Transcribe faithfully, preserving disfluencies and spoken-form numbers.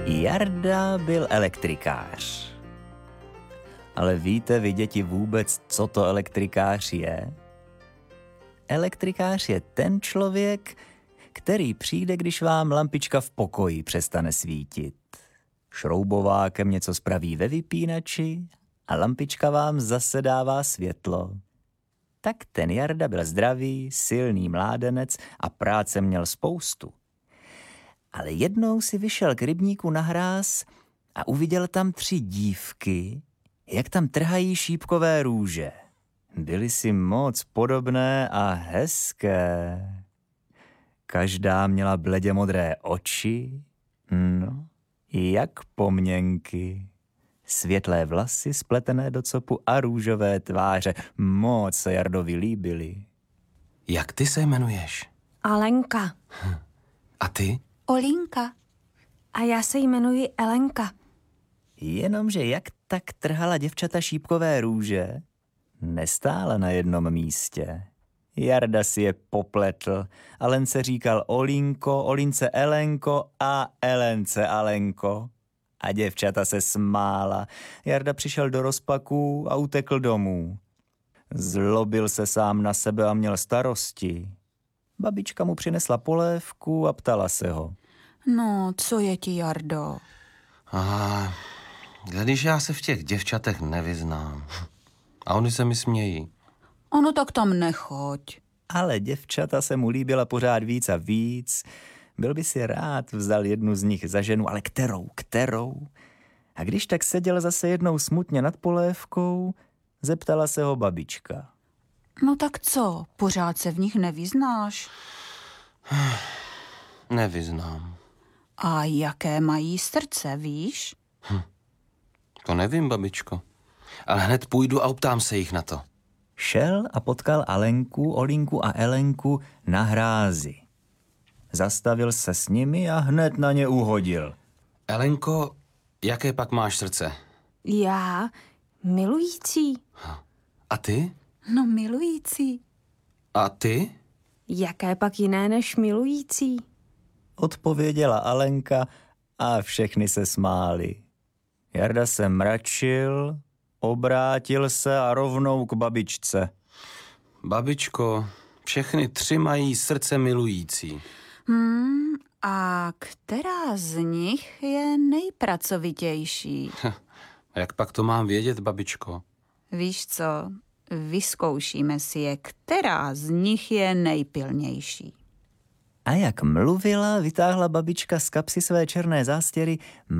Jarda byl elektrikář. Ale víte vy, děti, vůbec, co to elektrikář je? Elektrikář je ten člověk, který přijde, když vám lampička v pokoji přestane svítit. Šroubovákem něco spraví ve vypínači a lampička vám zase dává světlo. Tak ten Jarda byl zdravý, silný mládenec a práce měl spoustu. Ale jednou si vyšel k rybníku na hráz a uviděl tam tři dívky, jak tam trhají šípkové růže. Byly si moc podobné a hezké. Každá měla bledě modré oči, no, jak pomněnky. Světlé vlasy spletené do copu a růžové tváře. Moc se Jardovi líbily. Jak ty se jmenuješ? Alenka. Hm. A ty? Olinka. A já se jmenuji Elenka. Jenomže jak tak trhala děvčata šípkové růže, nestála na jednom místě. Jarda si je popletl. Alence říkal Olinko, Olince Elenko a Elence Alenko. A děvčata se smála. Jarda přišel do rozpaků a utekl domů. Zlobil se sám na sebe a měl starosti. Babička mu přinesla polévku a ptala se ho. No, co je ti, Jardo? A když já se v těch děvčatech nevyznám. A oni se mi smějí. Ono tak tam nechoď. Ale děvčata se mu líbila pořád víc a víc. Byl by si rád vzal jednu z nich za ženu, ale kterou, kterou? A když tak seděl zase jednou smutně nad polévkou, zeptala se ho babička. No tak co, pořád se v nich nevyznáš? Nevyznám. A jaké mají srdce, víš? Hm. To nevím, babičko. Ale hned půjdu a optám se jich na to. Šel a potkal Alenku, Olinku a Elenku na hrázi. Zastavil se s nimi a hned na ně uhodil. Elenko, jaké pak máš srdce? Já? Milující. A ty? No milující. A ty? Jaké pak jiné než milující? Odpověděla Alenka a všechny se smáli. Jarda se mračil, obrátil se a rovnou k babičce. Babičko, všechny tři mají srdce milující. Hmm, a která z nich je nejpracovitější? A jak pak to mám vědět, babičko? Víš co, vyzkoušíme si je, která z nich je nejpilnější. A jak mluvila, vytáhla babička z kapsy své černé zástěry